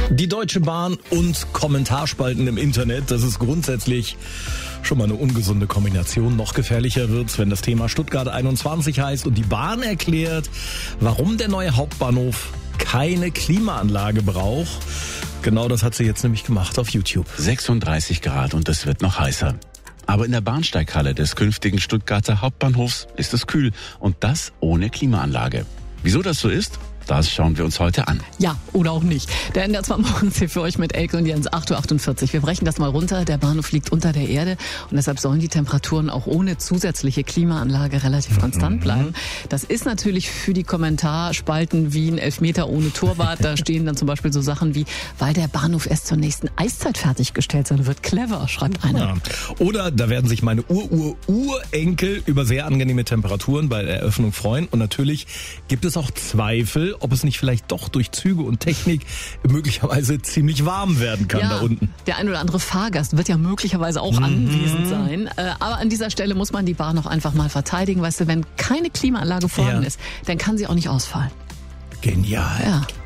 Die Deutsche Bahn und Kommentarspalten im Internet, das ist grundsätzlich schon mal eine ungesunde Kombination. Noch gefährlicher wird's, wenn das Thema Stuttgart 21 heißt und die Bahn erklärt, warum der neue Hauptbahnhof keine Klimaanlage braucht. Genau das hat sie jetzt nämlich gemacht auf YouTube. 36 Grad und es wird noch heißer. Aber in der Bahnsteighalle des künftigen Stuttgarter Hauptbahnhofs ist es kühl und das ohne Klimaanlage. Wieso das so ist? Das schauen wir uns heute an. Ja, oder auch nicht. Der ändert zwar morgens hier für euch mit Elke und Jens 8.48 Uhr. Wir brechen das mal runter. Der Bahnhof liegt unter der Erde und deshalb sollen die Temperaturen auch ohne zusätzliche Klimaanlage relativ konstant bleiben. Das ist natürlich für die Kommentarspalten wie ein Elfmeter ohne Torwart. Da stehen dann zum Beispiel so Sachen wie, weil der Bahnhof erst zur nächsten Eiszeit fertiggestellt sein wird. Clever, schreibt einer. Ja. Oder da werden sich meine Urenkel über sehr angenehme Temperaturen bei der Eröffnung freuen. Und natürlich gibt es auch Zweifel, ob es nicht vielleicht doch durch Züge und Technik möglicherweise ziemlich warm werden kann da unten. Der ein oder andere Fahrgast wird ja möglicherweise auch anwesend sein. Aber an dieser Stelle muss man die Bahn noch einfach mal verteidigen. Weißt du, wenn keine Klimaanlage vorhanden ist, dann kann sie auch nicht ausfallen. Genial. Ja.